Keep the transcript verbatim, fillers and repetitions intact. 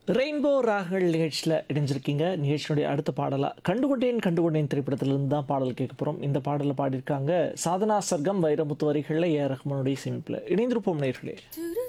Rainbow ராகங்கள் நிகழ்ச்சியில் இணைஞ்சிருக்கீங்க. நிகழ்ச்சியினுடைய அடுத்த பாடலாக கண்டுகொண்டேன் கண்டுகொண்டேன் திரைப்படத்திலிருந்து தான் பாடல் கேட்க போகிறோம். இந்த பாடலில் பாடியிருக்காங்க சாதனா சர்க்கம், வைரமுத்து வரிகளில் ஏ ஆர் ரஹ்மானுடைய சேமிப்பில். இணைந்திருப்போம் நேயர்களே.